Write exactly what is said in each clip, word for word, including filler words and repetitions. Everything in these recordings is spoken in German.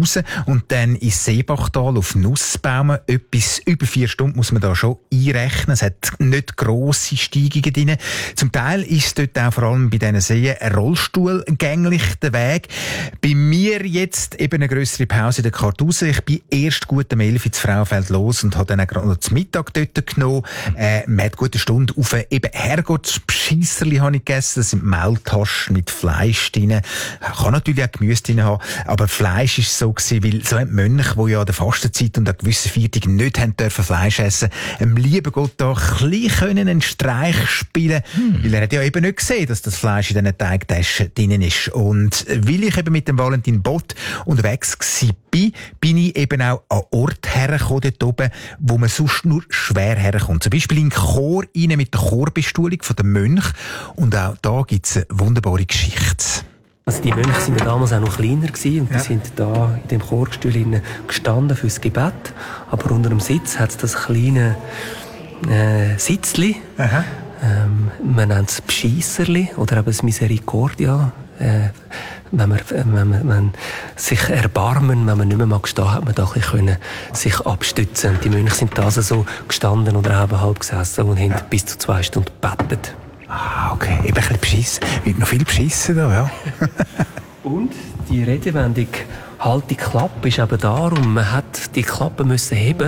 raus und dann ins Seebachtal auf Nussbaumen. Etwas über vier Stunden muss man da schon einrechnen. Es hat nicht grosse Steigungen drin. Zum Teil ist es dort auch vor allem bei diesen Seen rollstuhlgänglich, der Weg. Bei mir jetzt eben eine grössere Pause in der Kartuse. Ich bin erst gut am elf ins Frauenfeld los und habe dann auch gerade noch zum Mittag dort genommen. Äh, man hat gute Stunde auf eben Herrgottsscheisserli habe ich gegessen. Das sind Mehltaschen mit Fleisch drin. Kann natürlich auch Gemüse drin haben. Aber Fleisch ist so gewesen, weil so ein Mönch, der ja an der Fastenzeit und an gewissen Viertagen nicht haben dürfen Fleisch essen, dem lieben Gott da ein bisschen einen Streich spielen können. Hm. Weil er hat ja eben nicht gesehen, dass das Fleisch in diesen Teigtaschen drin ist. Und weil ich eben mit dem Valentin Bott unterwegs war, bin ich eben auch an Ort hergekommen, dort oben, wo man sonst nur schwer herkommt. Zum Beispiel in den Chor rein mit der Chorbestuhlung von den Mönchen. Und auch da gibt es eine wunderbare Geschichte. Also die Mönche sind ja damals auch noch kleiner gewesen und die ja. sind da in dem Chorgestühl gestanden fürs Gebet. Aber unter dem Sitz hat es das kleine äh, Sitzli. Aha. Ähm, man nennt es Bescheisserli oder eben das Misericordia. Äh, wenn, man, wenn, man, wenn man sich erbarmen, wenn man nicht mehr mag stehen, hat man da ein bisschen sich abstützen. Und die Mönche sind da also so gestanden oder eben halb gesessen und haben ja. bis zu zwei Stunden gebetet. Ah, okay. Eben ein bisschen beschissen. Wird noch viel beschissen da, ja. Und die Redewendung «Halt die Klappe» ist eben darum, man hat die Klappe müssen heben,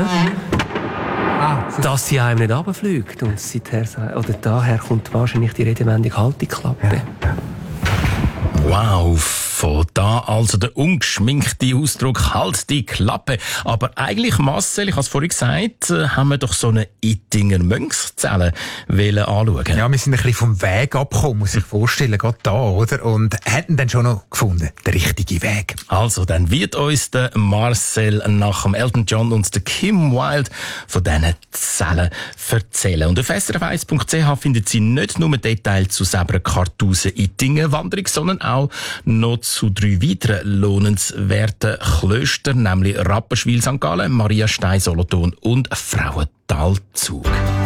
ah, so. dass sie einem nicht runterfliegt. Und seither, oder daher kommt wahrscheinlich die Redewendung «Halt die Klappe». Ja. Wow, von da also der ungeschminkte Ausdruck «Halt die Klappe». Aber eigentlich, Marcel, ich habe es vorhin gesagt, haben wir doch so eine Ittinger Mönchszelle anschauen. Ja, wir sind ein bisschen vom Weg abgekommen, muss ich vorstellen, gerade da, oder? Und hätten dann schon noch gefunden, den richtigen Weg. Also, dann wird uns der Marcel nach dem Elton John und der Kim Wilde von diesen Zellen erzählen. Und auf s r f eins punkt c h findet Sie nicht nur Details zu selber Kartusen-Ittinger-Wanderung, sondern auch noch zu drei weiteren lohnenswerten Klöstern, nämlich Rapperswil Sankt Gallen, Mariastein Solothurn und Frauentalzug.